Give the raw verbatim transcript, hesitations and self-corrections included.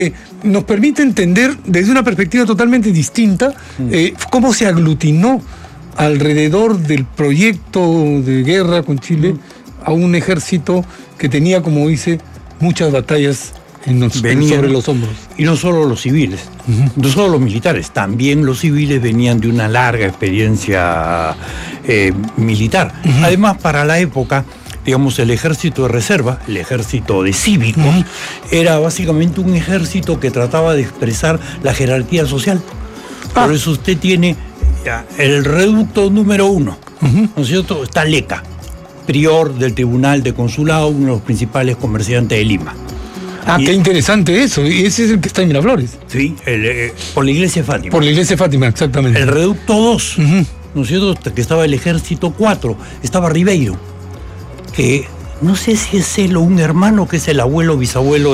Eh, nos permite entender desde una perspectiva totalmente distinta eh, cómo se aglutinó alrededor del proyecto de guerra con Chile a un ejército que tenía, como dice, muchas batallas en los, Venían, sobre los hombros. Y no solo los civiles, uh-huh. no solo los militares, también los civiles venían de una larga experiencia eh, militar. Uh-huh. Además, para la época, digamos, el ejército de reserva, el ejército de cívicos, uh-huh. era básicamente un ejército que trataba de expresar la jerarquía social. Ah. Por eso usted tiene ya, el reducto número uno, uh-huh. ¿no es cierto? Está Leca, prior del Tribunal de Consulado, uno de los principales comerciantes de Lima. Ah, y, qué interesante eso. Y ese es el que está en Miraflores. Sí, el, eh, por la iglesia de Fátima. Por la iglesia de Fátima, exactamente. El reducto dos, uh-huh. ¿no es cierto? Que estaba el ejército cuatro, estaba Ribeiro, que no sé si es él o un hermano que es el abuelo bisabuelo